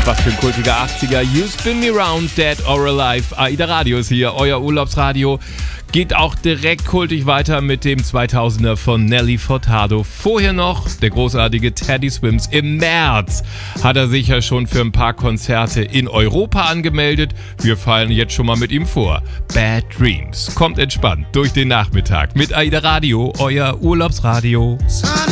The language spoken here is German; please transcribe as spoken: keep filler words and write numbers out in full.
Was für ein kultiger achtziger. You spin me round, dead or alive. AIDA Radio ist hier, euer Urlaubsradio. Geht auch direkt kultig weiter mit dem zweitausender von Nelly Furtado. Vorher noch der großartige Teddy Swims. Im März hat er sich ja schon für ein paar Konzerte in Europa angemeldet. Wir fallen jetzt schon mal mit ihm vor. Bad Dreams. Kommt entspannt durch den Nachmittag mit AIDA Radio, euer Urlaubsradio.